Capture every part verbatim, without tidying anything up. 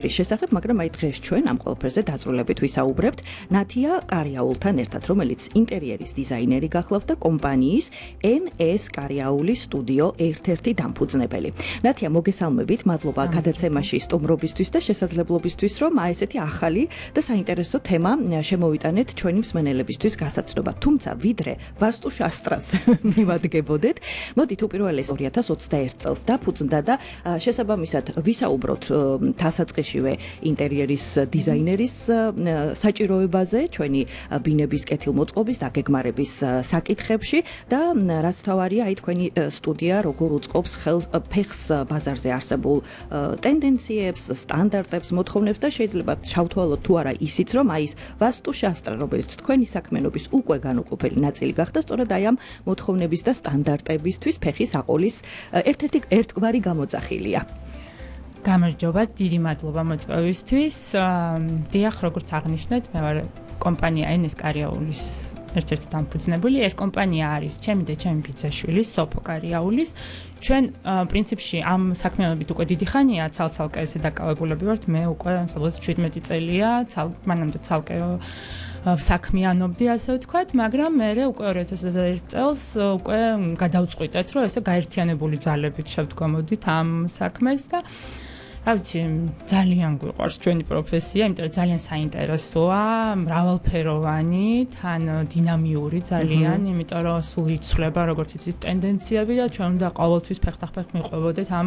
შესახებ, მაგრამ აი დღეს ჩვენ ამ ყველაფერზე დაწვრილებით ვისაუბრებთ ნათია კარიაულთან ერთად, რომელიც ინტერიერის დიზაინერი გახლავთ და კომპანიის ენ ეს კარიაული სტუდიო ერთ-ერთი დამფუძნებელი. ნათია, მოგესალმებით, მადლობა გადაცემაში სტუმრობისთვის და შესაძლებლობისთვის, რომ აი ესეთი ახალი და საინტერესო თემა შემოვიტანეთ ჩვენი მსმენელებისთვის გასაცნობა. თუმცა ვიდრე ვასტუ შასტრას მივადგებოდეთ, მოდით უპირველეს ორი ათას ოცდაერთ წელს დაფუძნდა და შესაბამისად ვისაუბროთ დასაწყისში ინტერიერის დიზაინერის საჭიროებაზე, ჩვენი ბინების კეთილმოწყობის და გეგმარების საკითხებში და რაც თავარია, აი თქვენი სტუდია როგორ უწყობს ფეხს ბაზარზე არსებულ ტენდენციებს, სტანდარტებს, მოთხოვნებს და შეიძლება ჩავთვალოთ თუ არა ისიც, რომ აი ეს ვასტუ შასტრა, რომელიც თქვენი საქმიანობის უკვე განუყოფელი ნაწილი გახდა, სწორედ აი ამ მოთხოვნების და სტანდარტებისთვის ფეხის აყოლის ერთ-ერთი ერთგვარი გამოძახილია. გამარჯობა, დიდი მადლობა მოწვევისთვის. დიახ, როგორც აღნიშნეთ, მე ვარ კომპანია ენ ეს კარიაულის ერთ-ერთი დამფუძნებელი. ეს კომპანია არის ჩემი და ჩემი ბიძაშვილის, სოფო კარიაულის. ჩვენ პრინციპში ამ საქმიანობით უკვე დიდი ხანია ცალ-ცალკე ესე დაკავებულები ვართ. მე უკვე სადღაც შვიდმეტი წელია, მანამდე ცალკე საქმიანობდი, ასე ვთქვათ, მაგრამ მე უკვე ორი ათას ოცდაერთ წელს უკვე გადავწყვიტეთ, რომ ესე გაერთიანებული ძალებით შევდგომოდით ამ საქმეს და რა ვიცი, ძალიან გვიყვარს ჩვენი პროფესია, იმიტომ რომ ძალიან საინტერესოა, მრავალფეროვანი, თან დინამიური ძალიან, იმიტომ რომ სულ იცვლება როგორც იცით ტენდენციები და ჩვენ უნდა ყოველთვის ფეხთახ-ფეხ მიყვებოდეთ ამ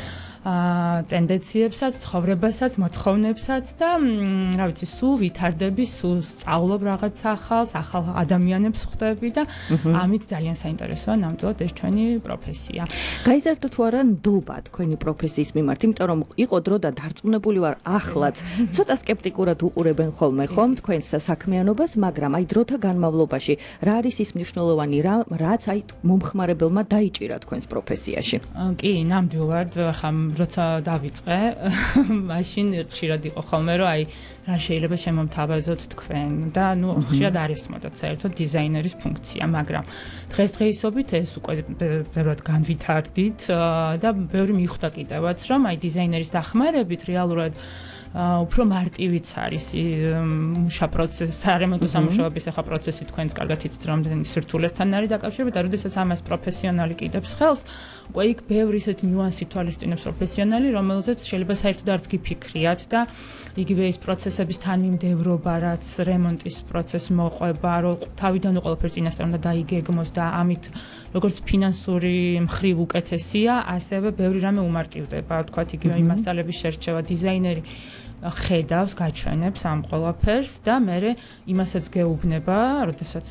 ტენდენციებსაც, ცხოვრებასაც, მოთხოვნებსაც და რა ვიცი, სულ ვითარდები, სულ სწავლობ რაღაც ახალს, ახალ ადამიანებს ხვდები და ამით ძალიან საინტერესოა ნამდვილად ეს ჩვენი პროფესია. გაიზარდა თუ არა ნდობა თქვენი პროფესიის მიმართ, იმიტომ რომ იყო დრო და დარწმუნებული ვარ ახლაც, ცოტა სკეპტიკურად უყურებენ ხოლმე ხომ თქვენს საქმიანობას, მაგრამ აი დროთა განმავლობაში რა არის ის მნიშვნელოვანი რა, რაც აი მომხმარებელმა დაიჭირა თქვენს პროფესიაში? კი, ნამდვილად, ხა როცა დავიწყე, მაშინ ხშირად იყო ხოლმე, რომ აი რა შეიძლება შემომთავაზოთ თქვენ და ნუ ხშირად არ ესმოდათ საერთოდ დიზაინერის ფუნქცია, მაგრამ დღესდღეობით ეს უკვე ბევრად განვითარდით და ბევრი მიხვდა კიდევაც, რომ აი დიზაინერის დახმარებით რეალურად უფრო მარტივიც არის მუშა პროცესი, სარემონტო სამუშაოების ახლა პროცესი თქვენს კარგად იცით, რამდენი სირთულესთან არის დაკავშირებული და როდესაც ამას პროფესიონალი კიდებს ხელს, უკვე იქ ბევრი ისეთი ნიუანსი თვალისწინებს პროფესიონალი, რომელზეც შეიძლება საერთოდ არც გიფიქრიათ და იგივე ის პროცესების თანმიმდევრობა, რაც რემონტის პროცესს მოყვება, რომ თავიდან ყველაფერი წინასწარ უნდა დაიგეგმოს და ამით როგორც ფინანსური მხრივ უკეთესია, ასევე ბევრი რამე უმარტივდება, ვთქვათ, იგივე მასალების შერჩევა, დიზაინერი ხედავს, გაჩვენებს ამ ყველაფერს და მე იმასაც გეუბნება, როდესაც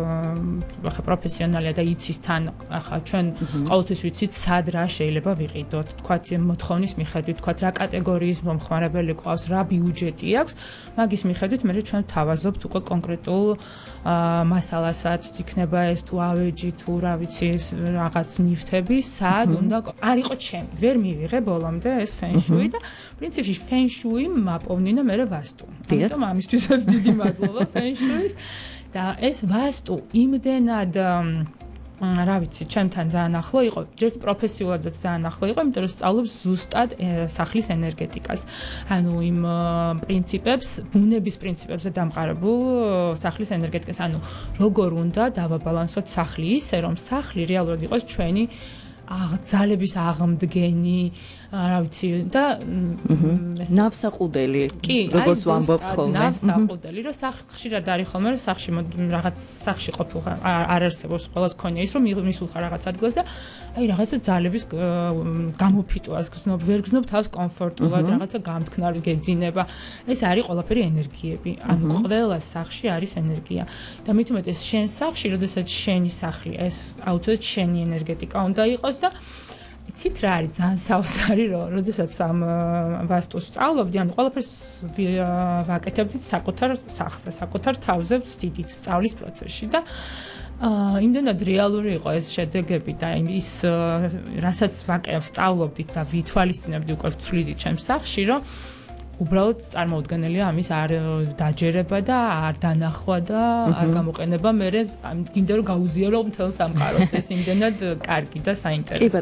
ახლა პროფესიონალია და იცის თან, ახლა ჩვენ ყოველთვის ვიცით, სად რა შეიძლება ვიყიდოთ, თქვათ, მოთხოვნის მიხედვით, თქვათ, რა კატეგორიის მომხმარებელი ყავს, რა ბიუჯეტი აქვს, მაგის მიხედვით მე ჩვენ ვთავაზობთ უკვე კონკრეტულ მასალასაც, იქნება ეს თუ ავეჯი, თუ რა ვიცი, რაღაც ნივთები, სად უნდა არ იყო ჩემი, ვერ მივიღე ბოლომდე ეს ფენშუი და პრინციპში ფენშუი მაპოვნინა მე ვასტუ. ამიტომ ამისთვისაც დიდი მადლობა ფენშუის და ეს ვასტუ იმდენად რა ვიცი, ჩემთან ძალიან ახლო იყო, ჯერ პროფესიულადაც ძალიან ახლო იყო, იმიტომ რომ სწავლობს ზუსტად სახლის ენერგეტიკას. ანუ იმ პრინციპებს, ბუნების პრინციპებზე დამყარებულ სახლის ენერგეტიკას, ანუ როგორ უნდა დავაბალანსოთ სახლი ისე, რომ სახლი რეალურად იყოს ჩვენი ძალების აღმდგენი, რა ვიცი, და ნავსაყუდელი, როგორც ვამბობთ ხოლმე. ნავსაყუდელი, რომ ხშირად არის ხოლმე, რომ სახლში რაღაც სახლში ყოფილ არ არსებობს, ყველას ქონია ის, რომ მისულხარ რაღაც ადგილას და აი რაღაცა ძალების გამოფიტვას გზნობ, ვერ გზნობ თავს კომფორტულად, რაღაცა გამთქნარი გეძინება. ეს არის ყველაფერი ენერგიები. ანუ ყველა სახლში არის ენერგია. და მით უმეტეს შენ სახლში, როდესაც შენი სახლი, ეს აუცილებლად შენი ენერგეტიკა უნდა იყოს და იცით რა არის ძალიან საოცარი, რომ როდესაც ამ ვასტუს სწავლობდი, ანუ ყველაფერს ვაკეთებდით საკუთარ სახლზე, საკუთარ თავზე ვცდიდით სწავლის პროცესში და იმდენად რეალური იყო ეს შედეგები და ის რასაც ვსწავლობდით და ვითვალისწინებდი უკვე ვცვლიდი ჩემს სახლში, რომ უბრალოდ წარმოუდგენელია ამის არ დაჯერება და არ დანახვა და არ გამოყენება, მე გინდა რომ გაუზიარო მთელ სამყაროს, ეს იმდენად კარგი და საინტერესოა.